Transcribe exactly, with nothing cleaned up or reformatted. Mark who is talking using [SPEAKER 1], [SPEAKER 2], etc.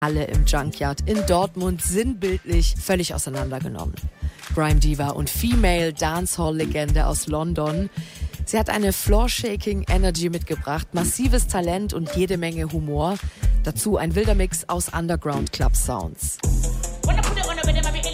[SPEAKER 1] Alle im Junkyard in Dortmund sinnbildlich völlig auseinandergenommen. Grime Diva und Female Dancehall-Legende aus London. Sie hat eine Floor-Shaking Energy mitgebracht, massives Talent und jede Menge Humor. Dazu ein wilder Mix aus Underground Club Sounds.